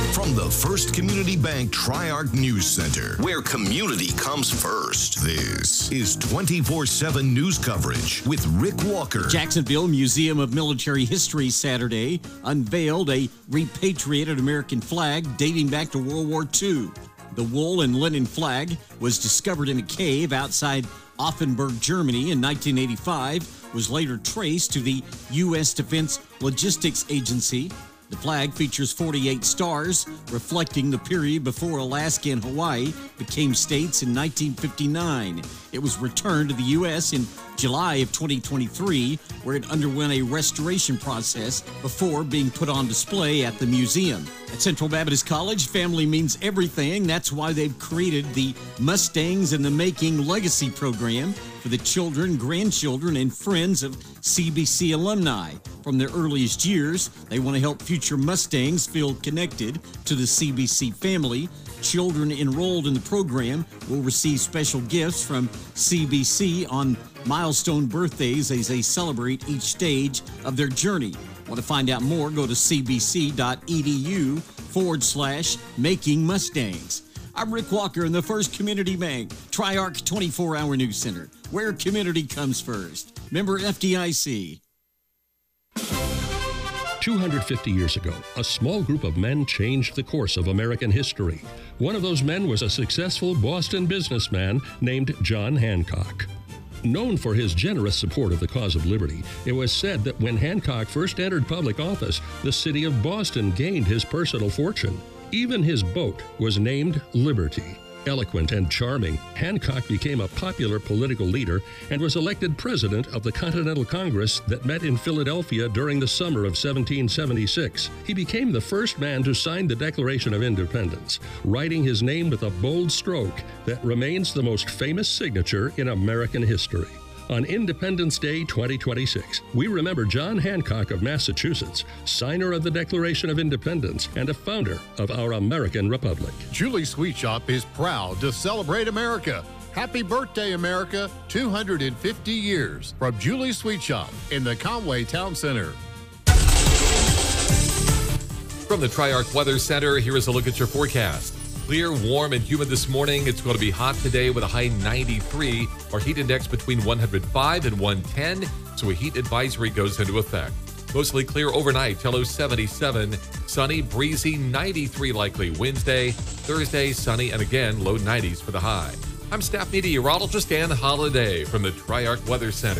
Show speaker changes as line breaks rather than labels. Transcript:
From the First Community Bank Tri-Arc News Center, where community comes first. This is 24/7 news coverage with Rick Walker.
Jacksonville Museum of Military History Saturday unveiled a repatriated American flag dating back to World War II. The wool and linen flag was discovered in a cave outside Offenburg, Germany in 1985, was later traced to the U.S. Defense Logistics Agency. The flag features 48 stars, reflecting the period before Alaska and Hawaii became states in 1959. It was returned to the U.S. in July of 2023, where it underwent a restoration process before being put on display at the museum. At Central Baptist College, family means everything. That's why they've created the Mustangs in the Making Legacy program for the children, grandchildren, and friends of CBC alumni. From their earliest years, they want to help future Mustangs feel connected to the CBC family. Children enrolled in the program will receive special gifts from CBC on milestone birthdays as they celebrate each stage of their journey. Want to find out more? Go to cbc.edu/Making Mustangs. I'm Rick Walker in the First Community Bank Tri-Arc 24-hour news center, where community comes first. Member FDIC.
250 years ago, a small group of men changed the course of American history. One of those men was a successful Boston businessman named John Hancock. Known for his generous support of the cause of liberty, it was said that when Hancock first entered public office, the city of Boston gained his personal fortune. Even his boat was named Liberty. Eloquent and charming, Hancock became a popular political leader and was elected president of the Continental Congress that met in Philadelphia during the summer of 1776. He became the first man to sign the Declaration of Independence, writing his name with a bold stroke that remains the most famous signature in American history. On Independence Day 2026, we remember John Hancock of Massachusetts, signer of the Declaration of Independence and a founder of our American Republic.
Julie's Sweet Shop is proud to celebrate America. Happy birthday, America! 250 years from Julie's Sweet Shop in the Conway Town Center.
From the Tri-Arc Weather Center, here is a look at your forecast. Clear, warm, and humid this morning. It's going to be hot today with a high 93. Our heat index between 105 and 110, so a heat advisory goes into effect. Mostly clear overnight, low 77. Sunny, breezy, 93 likely Wednesday. Thursday, sunny, and again, low 90s for the high. I'm staff meteorologist Ann Holliday from the Tri-Arc Weather Center.